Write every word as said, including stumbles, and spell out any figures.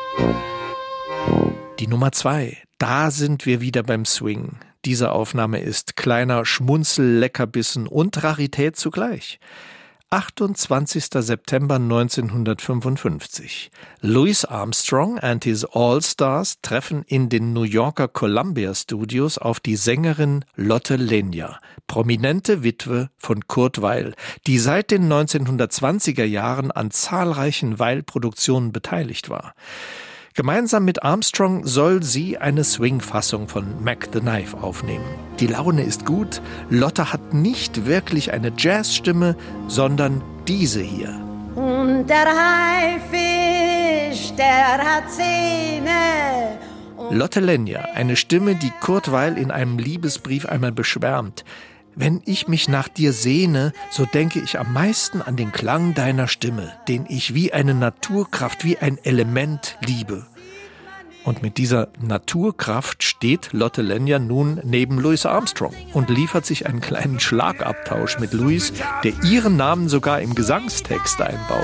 Die Nummer zwei, da sind wir wieder beim Swing. Diese Aufnahme ist kleiner Schmunzel-Leckerbissen und Rarität zugleich. achtundzwanzigster September neunzehnhundertfünfundfünfzig. Louis Armstrong and his All-Stars treffen in den New Yorker Columbia Studios auf die Sängerin Lotte Lenya, prominente Witwe von Kurt Weill, die seit den neunzehnhundertzwanziger Jahren an zahlreichen Weill-Produktionen beteiligt war. Gemeinsam mit Armstrong soll sie eine Swing-Fassung von Mac the Knife aufnehmen. Die Laune ist gut, Lotte hat nicht wirklich eine Jazzstimme, sondern diese hier. Und der Haifisch, der hat Zähne. Lotte Lenya, eine Stimme, die Kurt Weill in einem Liebesbrief einmal beschwärmt. Wenn ich mich nach dir sehne, so denke ich am meisten an den Klang deiner Stimme, den ich wie eine Naturkraft, wie ein Element liebe. Und mit dieser Naturkraft steht Lotte Lenya nun neben Louis Armstrong und liefert sich einen kleinen Schlagabtausch mit Louis, der ihren Namen sogar im Gesangstext einbaut.